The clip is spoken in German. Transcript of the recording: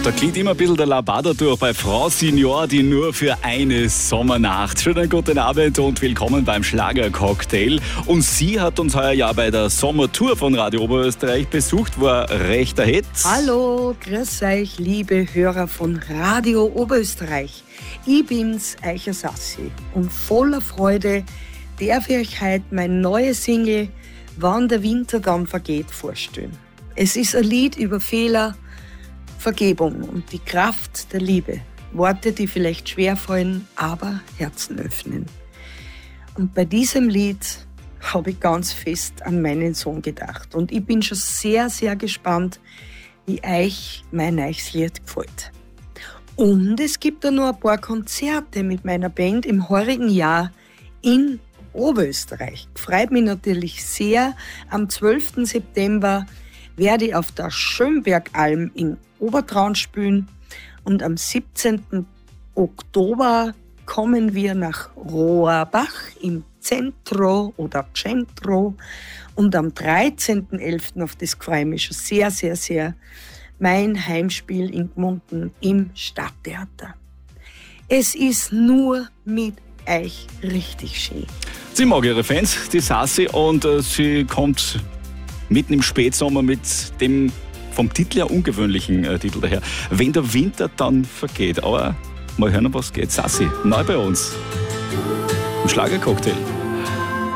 Da klingt immer ein bisschen der Lambada durch bei Frau Senior, die nur für eine Sommernacht. Schönen guten Abend und willkommen beim Schlagercocktail. Und sie hat uns heuer ja bei der Sommertour von Radio Oberösterreich besucht, war rechter Hit. Hallo, grüß euch, liebe Hörer von Radio Oberösterreich. Ich bin's, Eicher Sassi. Und voller Freude darf ich euch heute mein neues Single Wann der Winter dann vergeht vorstellen. Es ist ein Lied über Fehler, Vergebung und die Kraft der Liebe. Worte, die vielleicht schwerfallen, aber Herzen öffnen. Und bei diesem Lied habe ich ganz fest an meinen Sohn gedacht. Und ich bin schon sehr, sehr gespannt, wie euch mein neues Lied gefällt. Und es gibt da noch ein paar Konzerte mit meiner Band im heurigen Jahr in Oberösterreich. Freut mich natürlich sehr. Am 12. September werde ich auf der Schönbergalm in Obertraun spielen und am 17. Oktober kommen wir nach Rohrbach im Zentro oder Centro und am 13.11. auf das freue ich mich schon sehr, sehr, sehr, mein Heimspiel in Gmunden im Stadttheater. Es ist nur mit euch richtig schön. Sie mag ihre Fans, die Sassi, und sie kommt mitten im Spätsommer mit dem vom Titel her ungewöhnlichen Titel daher. Wenn der Winter dann vergeht. Aber mal hören, um was geht. Sassi, neu bei uns im Schlagercocktail.